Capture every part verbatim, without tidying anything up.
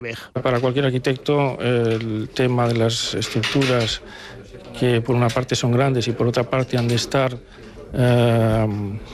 Para cualquier arquitecto, el tema de las estructuras, que por una parte son grandes y por otra parte han de estar eh,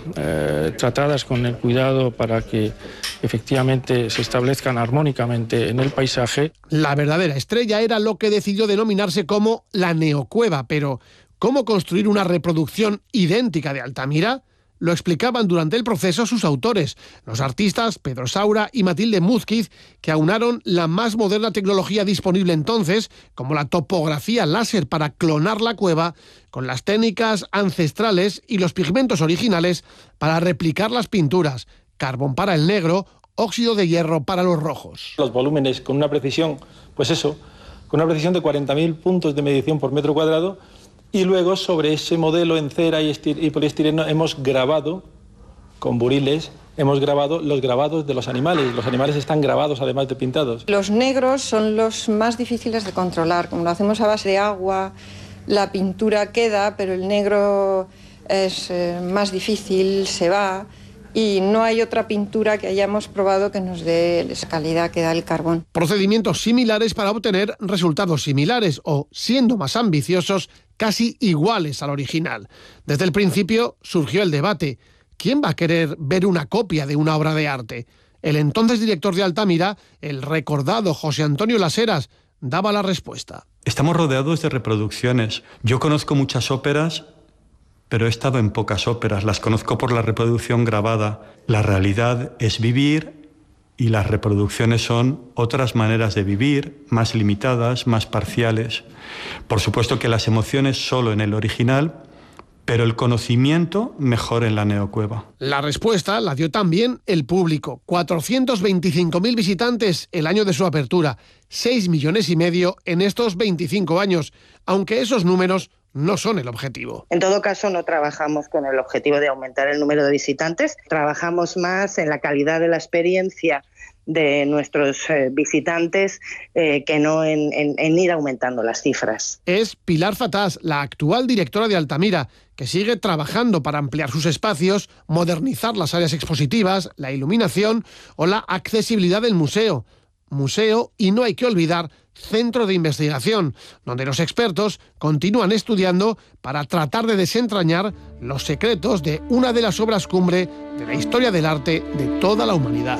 eh, tratadas con el cuidado para que efectivamente se establezcan armónicamente en el paisaje. La verdadera estrella era lo que decidió denominarse como la neocueva, pero ¿cómo construir una reproducción idéntica de Altamira? Lo explicaban durante el proceso sus autores, los artistas Pedro Saura y Matilde Múzquiz, que aunaron la más moderna tecnología disponible entonces, como la topografía láser para clonar la cueva, con las técnicas ancestrales y los pigmentos originales para replicar las pinturas, carbón para el negro, óxido de hierro para los rojos. Los volúmenes con una precisión, pues eso, con una precisión de cuarenta mil puntos de medición por metro cuadrado. Y luego sobre ese modelo en cera y, y poliestireno hemos grabado, con buriles, hemos grabado los grabados de los animales. Los animales están grabados además de pintados. Los negros son los más difíciles de controlar. Como lo hacemos a base de agua, la pintura queda, pero el negro es eh, más difícil, se va. Y no hay otra pintura que hayamos probado que nos dé esa calidad que da el carbón. Procedimientos similares para obtener resultados similares o, siendo más ambiciosos, casi iguales al original. Desde el principio surgió el debate. ¿Quién va a querer ver una copia de una obra de arte? El entonces director de Altamira, el recordado José Antonio Las Heras, daba la respuesta. Estamos rodeados de reproducciones. Yo conozco muchas óperas, pero he estado en pocas óperas. Las conozco por la reproducción grabada. La realidad es vivir y las reproducciones son otras maneras de vivir, más limitadas, más parciales. Por supuesto que las emociones solo en el original, pero el conocimiento mejor en la neocueva. La respuesta la dio también el público. cuatrocientos veinticinco mil visitantes el año de su apertura, seis millones y medio en estos veinticinco años, aunque esos números no son el objetivo. En todo caso, no trabajamos con el objetivo de aumentar el número de visitantes, trabajamos más en la calidad de la experiencia de nuestros eh, visitantes eh, que no en, en, en ir aumentando las cifras. Es Pilar Fatás, la actual directora de Altamira, que sigue trabajando para ampliar sus espacios, modernizar las áreas expositivas, la iluminación o la accesibilidad del museo. Museo y, no hay que olvidar, centro de investigación, donde los expertos continúan estudiando para tratar de desentrañar los secretos de una de las obras cumbre de la historia del arte de toda la humanidad.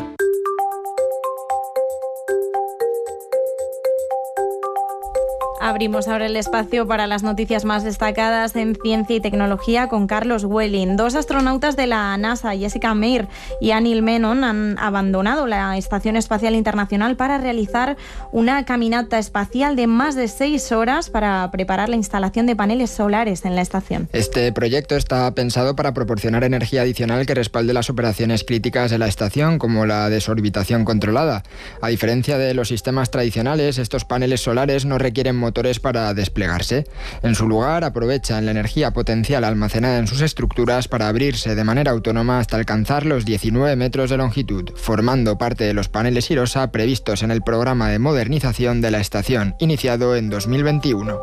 Abrimos ahora el espacio para las noticias más destacadas en ciencia y tecnología con Carlos Welling. Dos astronautas de la NASA, Jessica Meir y Anil Menon, han abandonado la Estación Espacial Internacional para realizar una caminata espacial de más de seis horas para preparar la instalación de paneles solares en la estación. Este proyecto está pensado para proporcionar energía adicional que respalde las operaciones críticas de la estación, como la desorbitación controlada. A diferencia de los sistemas tradicionales, estos paneles solares no requieren motores para desplegarse. En su lugar, aprovechan la energía potencial almacenada en sus estructuras para abrirse de manera autónoma hasta alcanzar los diecinueve metros de longitud, formando parte de los paneles Irosa previstos en el programa de modernización de la estación, iniciado en dos mil veintiuno.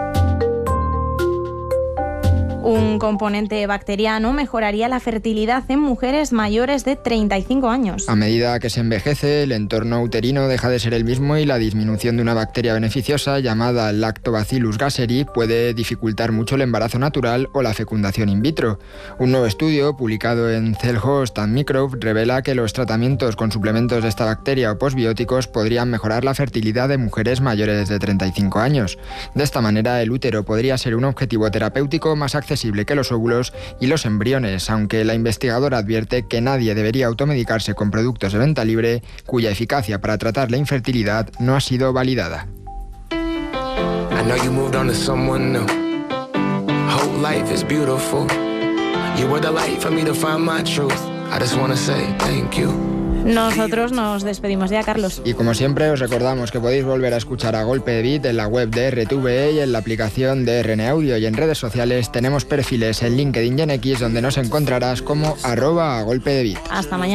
Un componente bacteriano mejoraría la fertilidad en mujeres mayores de treinta y cinco años. A medida que se envejece, el entorno uterino deja de ser el mismo y la disminución de una bacteria beneficiosa llamada Lactobacillus gasseri puede dificultar mucho el embarazo natural o la fecundación in vitro. Un nuevo estudio publicado en Cell Host and Microbe revela que los tratamientos con suplementos de esta bacteria o posbióticos podrían mejorar la fertilidad de mujeres mayores de treinta y cinco años. De esta manera, el útero podría ser un objetivo terapéutico más accesible que los óvulos y los embriones, aunque la investigadora advierte que nadie debería automedicarse con productos de venta libre cuya eficacia para tratar la infertilidad no ha sido validada. I know you moved on to someone new. Whole life is beautiful. You were the light for me to find my truth. I just want to say thank you. Nosotros nos despedimos ya, Carlos. Y como siempre os recordamos que podéis volver a escuchar A Golpe de Beat en la web de R T V E y en la aplicación de R N Audio, y en redes sociales tenemos perfiles en LinkedIn y en X donde nos encontrarás como arroba A Golpe de Beat. Hasta mañana.